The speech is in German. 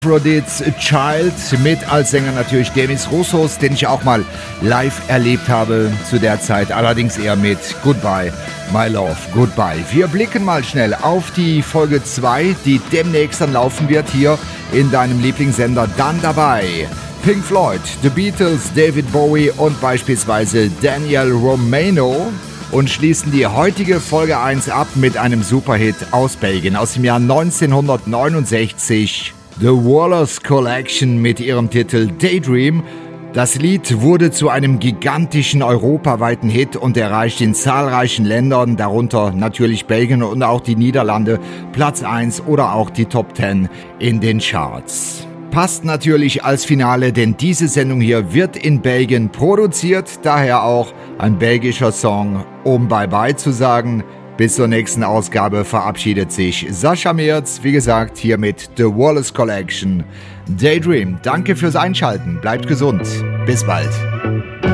Aphrodite's Child mit als Sänger natürlich Demis Roussos, den ich auch mal live erlebt habe zu der Zeit, allerdings eher mit Goodbye, My Love, Goodbye. Wir blicken mal schnell auf die Folge 2, die demnächst dann laufen wird hier in deinem Lieblingssender Dann dabei. Pink Floyd, The Beatles, David Bowie und beispielsweise Daniel Romano und schließen die heutige Folge 1 ab mit einem Superhit aus Belgien aus dem Jahr 1969. The Wallace Collection mit ihrem Titel Daydream. Das Lied wurde zu einem gigantischen europaweiten Hit und erreicht in zahlreichen Ländern, darunter natürlich Belgien und auch die Niederlande, Platz 1 oder auch die Top 10 in den Charts. Passt natürlich als Finale, denn diese Sendung hier wird in Belgien produziert, daher auch ein belgischer Song, um Bye-Bye zu sagen. Bis zur nächsten Ausgabe verabschiedet sich Sascha Merz, wie gesagt, hier mit The Wallace Collection. Daydream, danke fürs Einschalten, bleibt gesund, bis bald.